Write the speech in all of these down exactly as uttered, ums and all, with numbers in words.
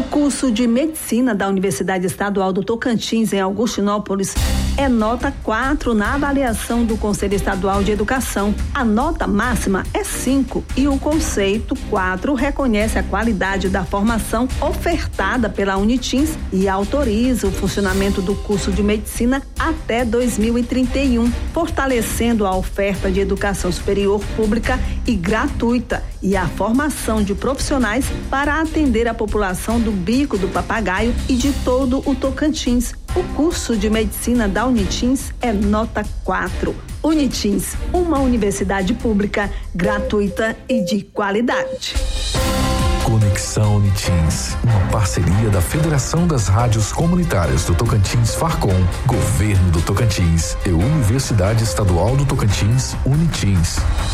curso de Medicina da Universidade Estadual do Tocantins, em Augustinópolis, é nota quatro na avaliação do Conselho Estadual de Educação. A nota máxima é cinco e o conceito quatro reconhece a qualidade da formação ofertada pela Unitins e autoriza o funcionamento do curso de Medicina até dois mil e trinta e um, fortalecendo a oferta de educação superior pública e gratuita e a formação de profissionais para atender a população do Bico do Papagaio e de todo o Tocantins. O curso de Medicina da Unitins é nota quatro. Unitins, uma universidade pública, gratuita e de qualidade. Conexão Unitins, uma parceria da Federação das Rádios Comunitárias do Tocantins Farcom, Governo do Tocantins e Universidade Estadual do Tocantins, Unitins.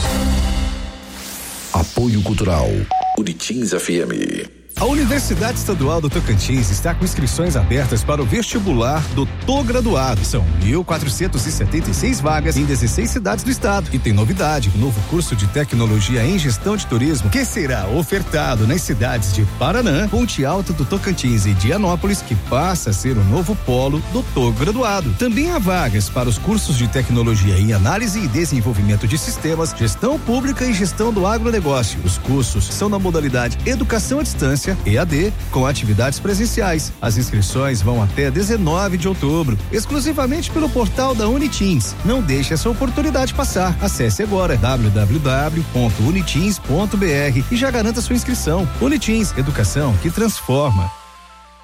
Apoio Cultural, Unitins F M. A Universidade Estadual do Tocantins está com inscrições abertas para o vestibular do T O Graduado. São mil quatrocentas e setenta e seis vagas em dezesseis cidades do estado. E tem novidade, o novo curso de tecnologia em gestão de turismo, que será ofertado nas cidades de Paranã, Ponte Alta do Tocantins e Dianópolis, que passa a ser o novo polo do T O Graduado. Também há vagas para os cursos de tecnologia em análise e desenvolvimento de sistemas, gestão pública e gestão do agronegócio. Os cursos são na modalidade educação à distância, E A D, com atividades presenciais. As inscrições vão até dezenove de outubro, exclusivamente pelo portal da Unitins. Não deixe essa oportunidade passar. Acesse agora w w w ponto unitins ponto b r e já garanta sua inscrição. Unitins, educação que transforma.